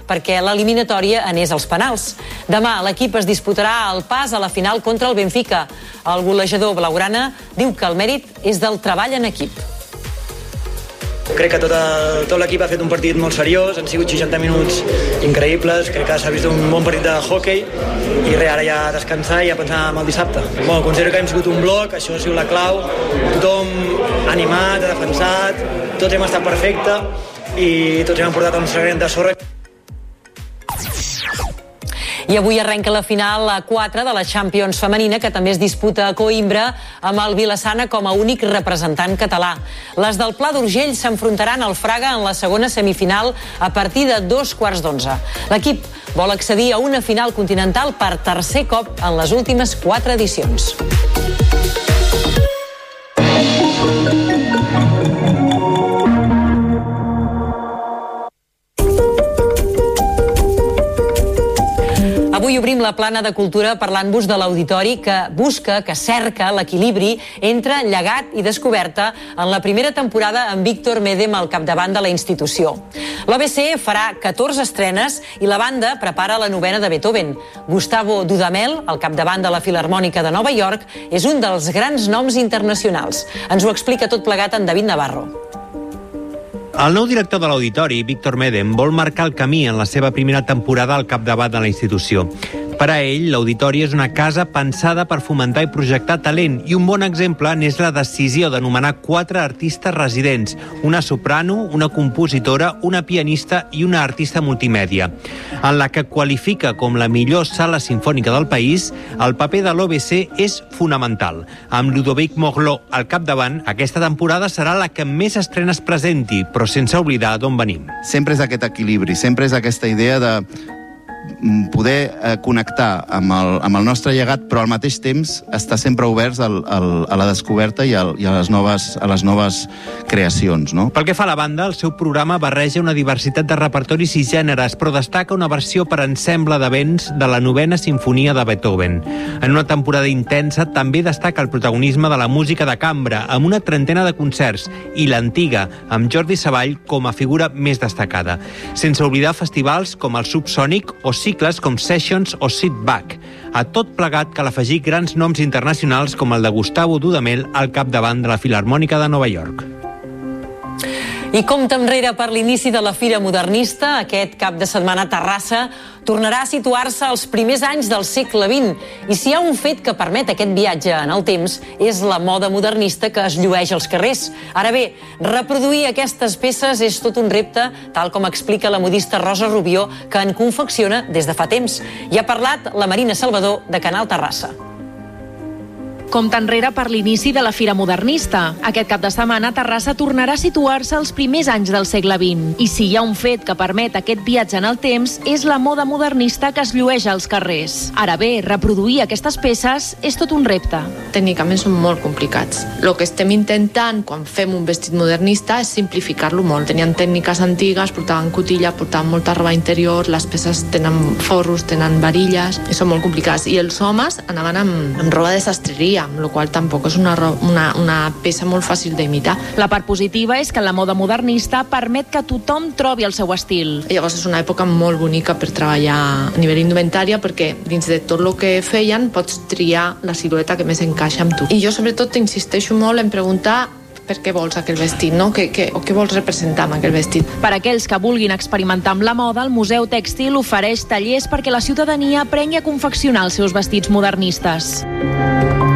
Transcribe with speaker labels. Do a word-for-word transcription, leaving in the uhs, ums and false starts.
Speaker 1: perquè l'eliminatòria anés als penals. Demà l'equip es disputarà el pas a la final contra el Benfica. El golejador blaugrana diu que el mèrit és del treball en equip.
Speaker 2: Crec que tot, el, tot l'equip ha fet un partit molt seriós, han sigut seixanta minuts increïbles, crec que s'ha vist un bon partit de hoquei i res, ara ja descansar i ja pensar en el dissabte. Bueno, considero que hem sigut un bloc, això ha sigut la clau, tothom animat, ha defensat, tots hem estat perfecte i tots hem portat el nostre granet de sorra.
Speaker 1: I avui arrenca la final a quatre de la Champions femenina, que també es disputa a Coïmbra amb el Vilassana com a únic representant català. Les del Pla d'Urgell s'enfrontaran al Fraga en la segona semifinal a partir de dos quarts d'onze. L'equip vol accedir a una final continental per tercer cop en les últimes quatre edicions. Avui obrim la plana de cultura parlant-vos de l'Auditori, que busca, que cerca l'equilibri entre llegat i descoberta en la primera temporada amb Víctor Médem al capdavant de la institució. L'O B C farà catorze estrenes i la banda prepara la novena de Beethoven. Gustavo Dudamel, al capdavant de la Filharmònica de Nova York, és un dels grans noms internacionals. Ens ho explica tot plegat en David Navarro.
Speaker 3: El nou director de l'Auditori, Víctor Médem, vol marcar el camí en la seva primera temporada al capdavant de la institució. Per a ell, l'Auditori és una casa pensada per fomentar i projectar talent, i un bon exemple n'és la decisió d'anomenar quatre artistes residents, una soprano, una compositora, una pianista i una artista multimèdia. En la que qualifica com la millor sala sinfònica del país, el paper de l'O B C és fonamental. Amb Ludovic Morlot al capdavant, aquesta temporada serà la que més estrenes presenti, però sense oblidar d'on venim.
Speaker 4: Sempre és aquest equilibri, sempre és aquesta idea de poder eh, connectar amb el, amb el nostre llegat, però al mateix temps estar sempre oberts al, al, a la descoberta i, al, i a, les noves, a les noves creacions, no?
Speaker 3: Pel que fa a la banda, el seu programa barreja una diversitat de repertoris i gèneres, però destaca una versió per ensemble de vents de la novena sinfonia de Beethoven. En una temporada intensa també destaca el protagonisme de la música de cambra, amb una trentena de concerts, i l'antiga, amb Jordi Savall com a figura més destacada. Sense oblidar festivals com el Subsònic o cicles com Sessions o Sit Back. A tot plegat cal afegir grans noms internacionals com el de Gustavo Dudamel al capdavant de la Filharmònica de Nova York.
Speaker 1: I compte enrere per l'inici de la Fira Modernista, aquest cap de setmana a Terrassa tornarà a situar-se als primers anys del segle vint. I si hi ha un fet que permet aquest viatge en el temps, és la moda modernista que es llueix als carrers. Ara bé, reproduir aquestes peces és tot un repte, tal com explica la modista Rosa Rubió, que en confecciona des de fa temps. I ha parlat la Marina Salvador, de Canal Terrassa.
Speaker 5: Compte enrere per l'inici de la Fira Modernista. Aquest cap de setmana Terrassa tornarà a situar-se als primers anys del segle vint. I si hi ha un fet que permet aquest viatge en el temps, és la moda modernista que es llueix als carrers. Ara bé, reproduir aquestes peces és tot un repte.
Speaker 6: Tècnicament són molt complicats. El que estem intentant quan fem un vestit modernista és simplificar-lo molt. Tenien tècniques antigues, portaven cotilla, portaven molta roba interior, les peces tenen forros, tenen varilles, i són molt complicats. I els homes anaven amb, amb roba de sastreria, amb la qual tampoc és una, una, una peça molt fàcil d'imitar.
Speaker 5: La part positiva és que la moda modernista permet que tothom trobi el seu estil.
Speaker 6: Llavors és una època molt bonica per treballar a nivell indumentària, perquè dins de tot el que feien pots triar la silueta que més encaixa amb tu. I jo sobretot insisteixo molt en preguntar per què vols aquell vestit, no? Que, que, o què vols representar amb aquell vestit.
Speaker 5: Per aquells que vulguin experimentar amb la moda, el Museu Tèxtil ofereix tallers perquè la ciutadania aprengui a confeccionar els seus vestits modernistes.